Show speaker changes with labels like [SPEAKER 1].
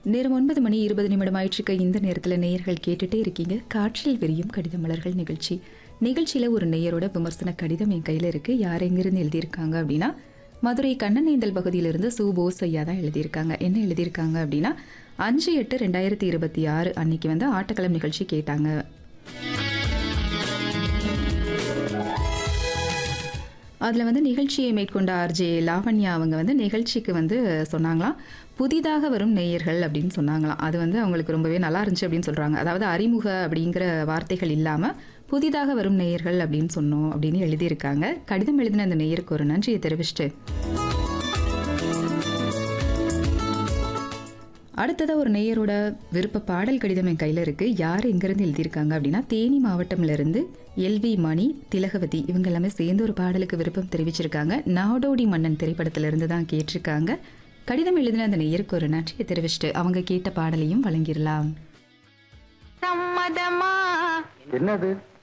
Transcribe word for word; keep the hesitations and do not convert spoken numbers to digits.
[SPEAKER 1] நேரம் ஒன்பது மணி இருபது நிமிடம் ஆயிற்றுக்க இந்த நேரத்தில் நேயர்கள் கேட்டுட்டே இருக்கீங்க காற்றில் விரியும் கடித மலர்கள் நிகழ்ச்சி. நிகழ்ச்சியில் ஒரு நேயரோட விமர்சன கடிதம் என் கையில் இருக்குது. யார் எங்கிருந்து எழுதியிருக்காங்க அப்படின்னா, மதுரை கண்ணனேந்தல் பகுதியிலிருந்து சு போஸ் ஐயா தான் எழுதியிருக்காங்க. என்ன எழுதியிருக்காங்க அப்படின்னா, அஞ்சு எட்டு ரெண்டாயிரத்தி இருபத்தி ஆறு அன்னைக்கு வந்து ஆட்டக்களம் நிகழ்ச்சி கேட்டாங்க. அதில் வந்து நிகழ்ச்சியை மேற்கொண்ட ஆர்ஜே லாவண்யா அவங்க வந்து நிகழ்ச்சிக்கு வந்து சொன்னாங்களாம், புதிதாக வரும் நேயர்கள் அப்படின்னு சொன்னாங்களாம். அது வந்து அவங்களுக்கு ரொம்பவே நல்லா இருந்துச்சு அப்படின்னு சொல்கிறாங்க. அதாவது அறிமுக அப்படிங்கிற வார்த்தைகள் இல்லாமல் புதிதாக வரும் நேயர்கள் அப்படின்னு சொன்னோம் அப்படின்னு எழுதியிருக்காங்க. கடிதம் எழுதின அந்த நேயருக்கு ஒரு நன்றியை தெரிவிச்சுட்டு அடுத்ததாக ஒரு நேயரோட விருப்ப பாடல் கடிதம் என் கையில் இருக்குது. யார் எங்கேருந்து எழுதியிருக்காங்க அப்படின்னா, தேனி மாவட்டம்லேருந்து எல்வி மணி, திலகவதி இவங்க எல்லாமே சேர்ந்து ஒரு பாடலுக்கு விருப்பம் தெரிவிச்சிருக்காங்க. நாடோடி மன்னன் திரைப்படத்திலிருந்து தான் கேட்டிருக்காங்க. கடிதம் எழுதின அந்த நேயருக்கு ஒரு நன்றியை தெரிவிச்சுட்டு அவங்க கேட்ட பாடலையும் வழங்கிடலாம்.
[SPEAKER 2] சம்மதமா?
[SPEAKER 3] என்னது?